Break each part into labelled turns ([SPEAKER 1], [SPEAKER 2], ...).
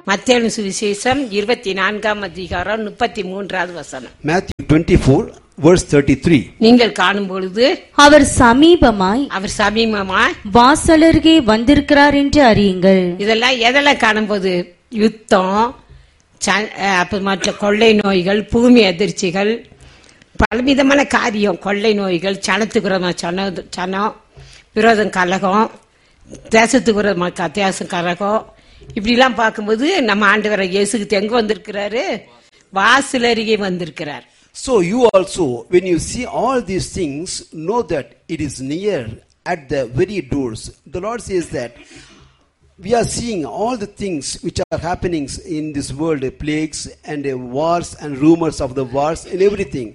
[SPEAKER 1] மத்தேயு சுவிசேஷம் 24 அதிகாரம் 33 வசனம்.
[SPEAKER 2] Matthew 24 verse 33.
[SPEAKER 1] நீங்கள் காணும் பொழுது
[SPEAKER 3] அவர் சமீபமாய் வாசலருகே வந்திருக்கிறார் என்று அறியுங்கள்.
[SPEAKER 1] இதெல்லாம் எதெல்லாம் காணும்போது யுத்தம், மற்ற கொள்ளை நோய்கள், பூமி அதிர்ச்சிகள், பலவிதமான காரியம், கொள்ளை நோய்கள், சனம் விரோதம், கலகம், தேசத்துக்கு விரோதமாக தேசம் கலகம், இப்படிலாம் பார்க்கும்போது நம்ம ஆண்டவரை இயேசுக்கு எங்க வந்திருக்கிறாரு? வாசலருகே வந்திருக்கிறார்.
[SPEAKER 2] So you also, when you see all these things, know that it is near at the very doors. The Lord says that we are seeing all the things which are happening in this world, plagues and wars and rumors of the wars and everything.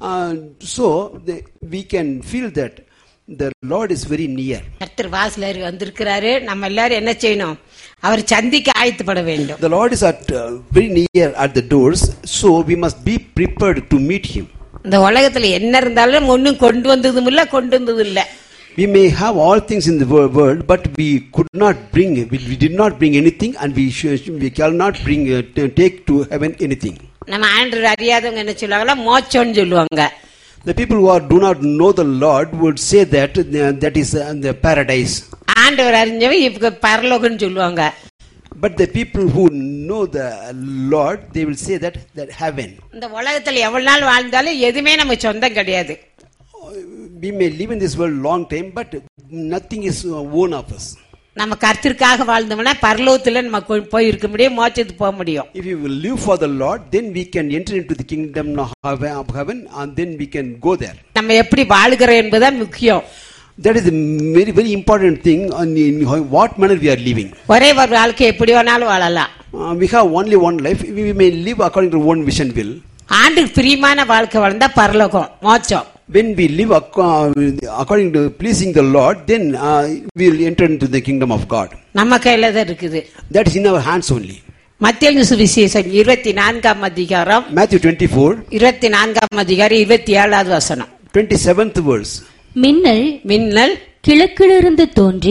[SPEAKER 2] We can feel that the Lord is very near.
[SPEAKER 1] கர்த்தர் வாசலருகே வந்திருக்கிறாரு. நம்ம எல்லாரும் என்ன செய்யணும்? அவர் சந்திக்க ஆயத்தப்பட வேண்டும்.
[SPEAKER 2] The Lord is very near at the doors, so we must be prepared to meet him.
[SPEAKER 1] இந்த உலகத்துல என்ன இருந்தாலும் ஒண்ணும் கொண்டு வந்ததும் இல்ல, கொண்டு வந்ததும் இல்ல.
[SPEAKER 2] We may have all things in the world, but we did not bring anything, and we cannot take to heaven anything.
[SPEAKER 1] நம்ம ஆண்டவர் அறியாதவங்க என்ன சொல்லுவாங்களா? மோட்சம்னு சொல்லுவாங்க.
[SPEAKER 2] The people who do not know the Lord would say that is the paradise.
[SPEAKER 1] ஆண்டவர் அறிஞ்சவங்க இப்ப பரலோகம்னு சொல்லுவாங்க.
[SPEAKER 2] But the people who know the Lord, they will say that heaven.
[SPEAKER 1] இந்த உலகத்துல எவ்வளவு நாள் வாழ்ந்தாலும் எதுவுமே நம்ம சொந்தம் கிடையாது.
[SPEAKER 2] We may live in this world long time, but nothing is own of us.
[SPEAKER 1] நம்ம கர்த்தருக்காக வாழ்ந்தோம்னா பரலோகத்துல நம்ம போய் இருக்க முடியும், மோட்சத்துக்கு போக முடியும்.
[SPEAKER 2] If you will live for the Lord, then we can enter into the kingdom of heaven, and then we can go there.
[SPEAKER 1] நம்ம எப்படி வாழுகிறோம் என்பதுதான் முக்கியம்.
[SPEAKER 2] That is a very very important thing. In what manner we are living.
[SPEAKER 1] ஒரே ஒரு வாழ்க்கை எப்படி வேணாலும் வாழலாம்.
[SPEAKER 2] We have only one life. We may live according to one vision will.
[SPEAKER 1] ஆண்டுக்கு பிரியமான வாழ்க்கை வாழ்ந்தா பரலோகம், மோட்சம்.
[SPEAKER 2] When we live according to pleasing the Lord, then we will enter into the kingdom of God.
[SPEAKER 1] நம்ம கையில தான் இருக்குது.
[SPEAKER 2] That is in our hands only.
[SPEAKER 1] மத்தேயு சுவிசேஷம் 24 அதிகாரம்
[SPEAKER 2] Matthew 24
[SPEAKER 1] 24 அதிகாரம் 27 வசனம்.
[SPEAKER 2] 27th verse.
[SPEAKER 3] மின்னல் கிழக்கிலிருந்து தோன்றி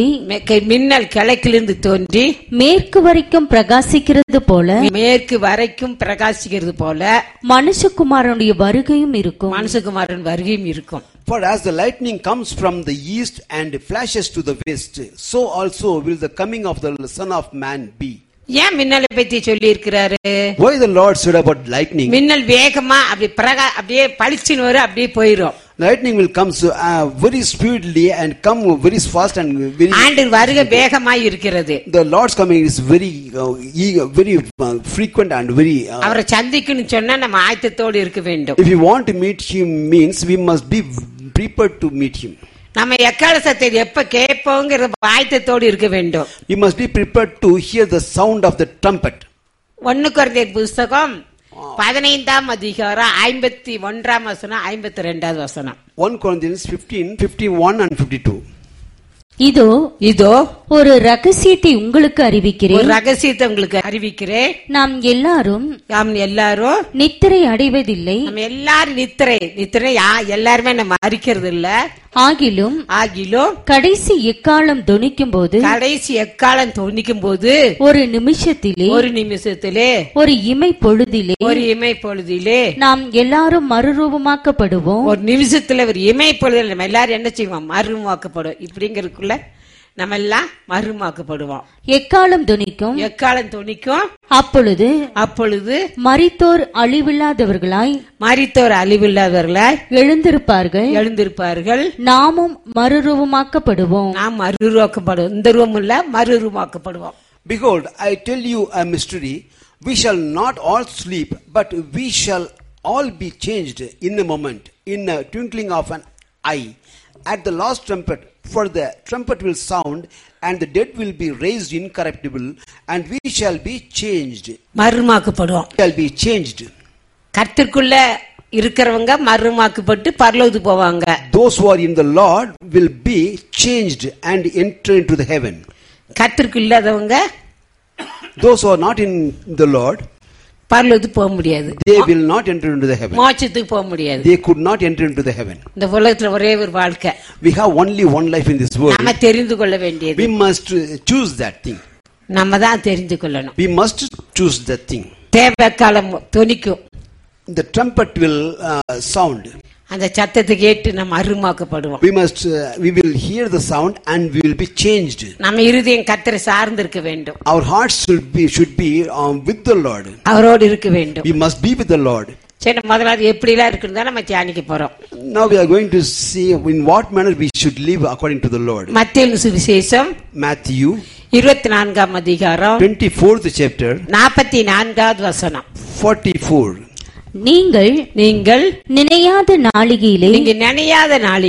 [SPEAKER 3] மேற்கு வரைக்கும் பிரகாசிக்கிறது போல மனுஷகுமாரனுடைய வருகையும் இருக்கும்.
[SPEAKER 2] For as the lightning comes from the east and flashes to the west, so also will the coming of the Son of Man be.
[SPEAKER 1] ஏன் மின்னலை பத்தி சொல்லி இருக்கிறாரு?
[SPEAKER 2] Why the Lord said about lightning?
[SPEAKER 1] மின்னல் வேகமா அப்படியே பளிச்சுன்னு வரும், அப்படியே போயிடும்.
[SPEAKER 2] Lightning will come very speedily and come very fast and very.
[SPEAKER 1] ஆண்டவர் வருகை வேகமாய் இருக்கிறது.
[SPEAKER 2] The Lord's coming is very frequent and very.
[SPEAKER 1] அவரை சந்திக்கணும்னு சொன்னா நம்ம ஆயத்தத்தோடு இருக்க வேண்டும்.
[SPEAKER 2] If you want to meet him, means we must be prepared to meet him.
[SPEAKER 1] நம்ம எக்கால சத்தத்தை எப்ப கேட்போங்கிற ஆயத்தத்தோடு இருக்க வேண்டும்.
[SPEAKER 2] We must be prepared to hear the sound of the trumpet.
[SPEAKER 1] 1 கொரிந்தியர் புத்தகம் 15 அதிகாரம் 51 வசனம் 52 வசனம்.
[SPEAKER 2] 1 Corinthians 15, 51 and 52.
[SPEAKER 3] இதோ ஒரு ரகசியத்தை உங்களுக்கு அறிவிக்கிறேன். நாம் எல்லாரும் நித்திரை அடைவதில்லை.
[SPEAKER 1] நம்ம எல்லாரும் நித்திரை எல்லாருமே நம்ம அறிக்கிறது இல்ல.
[SPEAKER 3] ஆகிலும் கடைசி எக்காலம் தொனிக்கும் போது ஒரு நிமிஷத்திலே ஒரு இமை பொழுதிலே நாம் எல்லாரும் மறுரூபமாக்கப்படுவோம்.
[SPEAKER 1] ஒரு நிமிஷத்துல ஒரு இமை பொழுதில் நம்ம எல்லாரும் என்ன செய்வோம்? மறுரூபமாக்கப்படும். இப்படிங்கிறதுக்குள்ள நம்ம எல்லாம் மறுரூபமாக்கப்படுவோம்.
[SPEAKER 3] எக்காலம் தொனிக்கும். அப்பொழுது மரித்தோர் அழிவில்லாதவர்களாய் எழுந்திருப்பார்கள். நாமும் மறுரூபமாக்கப்படுவோம்.
[SPEAKER 1] இந்த ரூபமுள்ள மறுரூபமாக்கப்படுவோம்.
[SPEAKER 2] Behold, I tell you a mystery. We shall not all sleep, but we shall all be changed in a moment, in a twinkling of an eye, at the last trumpet. For the trumpet will sound, and the dead will be raised incorruptible, and we shall be changed.
[SPEAKER 1] மறுரூபமாக்கப்படுவோம்.
[SPEAKER 2] Shall be changed.
[SPEAKER 1] கர்த்தருக்குள்ள இருக்கிறவங்க மறுரூபமாக்கப்பட்டு பரலோகத்துக்கு போவாங்க.
[SPEAKER 2] Those who are in the Lord will be changed and enter into the heaven.
[SPEAKER 1] கர்த்தருக்கு இல்லாதவங்க,
[SPEAKER 2] those who are not in the Lord,
[SPEAKER 1] பரலோகத்துக்கு போக முடியாது.
[SPEAKER 2] They will not enter into the heaven.
[SPEAKER 1] மோட்சத்துக்கு போக முடியாது.
[SPEAKER 2] They could not enter into the heaven.
[SPEAKER 1] இந்த உலகத்துல ஒரே ஒரு வாழ்க்கை.
[SPEAKER 2] We have only one life in this world.
[SPEAKER 1] நாம தெரிந்து கொள்ள வேண்டியது.
[SPEAKER 2] We must choose that thing.
[SPEAKER 1] நம்ம தான் தெரிந்து கொள்ளணும்.
[SPEAKER 2] We must choose the thing.
[SPEAKER 1] தேவ காலம் தொனிக்கும்.
[SPEAKER 2] The trumpet will sound.
[SPEAKER 1] அந்த சத்தத்தை கேட்டு நம்ம அருமாக்கப்படுவோம்.
[SPEAKER 2] We will hear the sound and we will be changed.
[SPEAKER 1] நம்ம இருதயம் கர்த்தரை சார்ந்து இருக்க வேண்டும்.
[SPEAKER 2] Our hearts should be with the Lord.
[SPEAKER 1] அவரோடு இருக்க வேண்டும்.
[SPEAKER 2] We must be with the Lord.
[SPEAKER 1] சரி, முதலாவது எப்படிலாம் இருக்குன்னு தான் நம்ம தியானிக்க போறோம்.
[SPEAKER 2] Now we are going to see in what manner we should live according to the Lord.
[SPEAKER 1] மத்தேயு சுவிசேஷம்
[SPEAKER 2] Matthew
[SPEAKER 1] 24ஆம் அதிகாரம்
[SPEAKER 2] 24th chapter
[SPEAKER 1] 44வது வசனம்.
[SPEAKER 2] 44.
[SPEAKER 3] நீங்கள்
[SPEAKER 1] நீங்கள்
[SPEAKER 3] நினையாத நாளிகையிலே
[SPEAKER 1] நீங்க நினையாத நாளில்